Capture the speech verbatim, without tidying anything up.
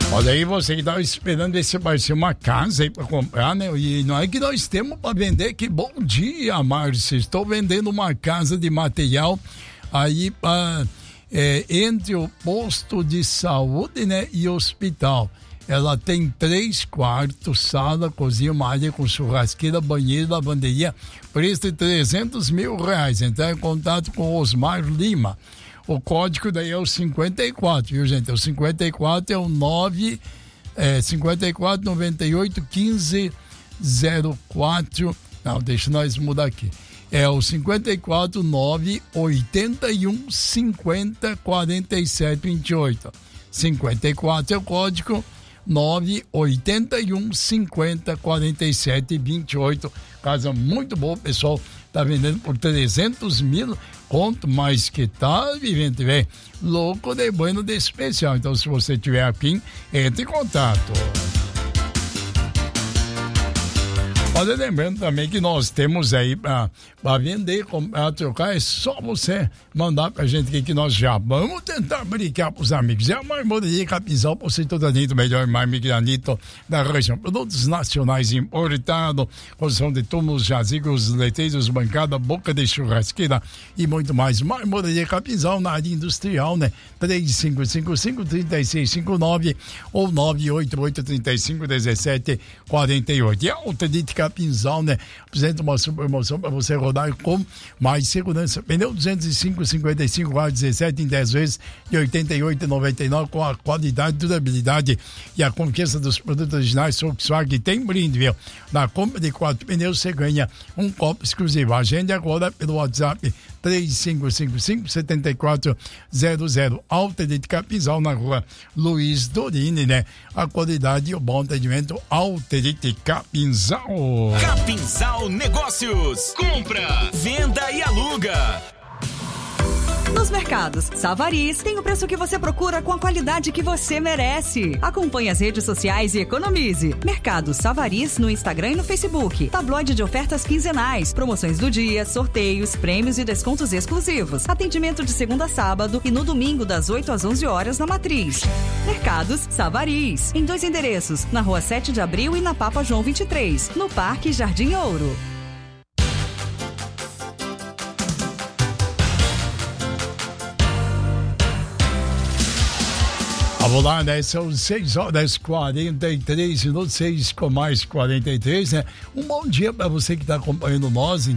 Olha aí, você que estava esperando ver se vai ser uma casa aí para comprar, né? E não é que nós temos para vender, que bom dia, Márcia. Estou vendendo uma casa de material aí para é, entre o posto de saúde, né, e hospital. Ela tem três quartos, sala, cozinha, uma área com churrasqueira, banheiro, lavanderia. Preço de trezentos mil reais. Entrar em contato com o Osmar Lima. O código daí é o cinquenta e quatro, viu, gente? O cinquenta e quatro é o nove, é, cinquenta e quatro, noventa e oito, quinze, zero quatro. Não, deixa nós mudar aqui. É o cinquenta e quatro, nove, oitenta e um, cinquenta, quarenta e sete, vinte e oito. cinquenta e quatro é o código, nove, oitenta e um, cinquenta, quarenta e sete, vinte e oito. Casa muito boa, pessoal. Tá vendendo por trezentos mil. Quanto mais que tá, vivendo, tiver louco de bueno de especial. Então, se você tiver afim, entre em contato. Olha, lembrando também que nós temos aí para vender, comprar, trocar, é só você mandar pra gente aqui que nós já vamos tentar brincar pros amigos. É a Marmoraria Capinzal, por ser totalmente o melhor mármore granito da região. Produtos nacionais importados, construção de túmulos, jazigos, leteiros, bancada, boca de churrasqueira e muito mais. Marmoraria Capinzal na área industrial, né? três cinco cinco cinco, três seis cinco nove ou nove oito oito, três cinco, um sete, quatro oito. E a Autodite Capinzal, né? Apresenta uma super promoção para você rodar com mais segurança. Pneu duzentos e cinco, cinquenta e cinco, dezessete em dez vezes de oitenta e oito e noventa e nove com a qualidade, durabilidade e a confiança dos produtos originais Volkswagen. Tem brinde, viu? Na compra de quatro pneus você ganha um copo exclusivo. Agende agora pelo WhatsApp três cinco cinco cinco, sete quatro zero zero. Autodite Capinzal na rua Luiz Dorini, né? A qualidade e o bom atendimento. Autodite Capinzal. Capinzal Negócios. Compra, venda e aluga. Nos mercados Savaris tem o preço que você procura com a qualidade que você merece. Acompanhe as redes sociais e economize. Mercado Savaris no Instagram e no Facebook. Tabloide de ofertas quinzenais, promoções do dia, sorteios, prêmios e descontos exclusivos. Atendimento de segunda a sábado e no domingo das oito às onze horas na Matriz. Mercados Savaris. Em dois endereços, na Rua sete de Abril e na Papa João vinte e três, no Parque Jardim Ouro. Vamos lá, né? São seis horas e quarenta e três minutos, seis com mais quarenta e três, né? Um bom dia para você que está acompanhando nós.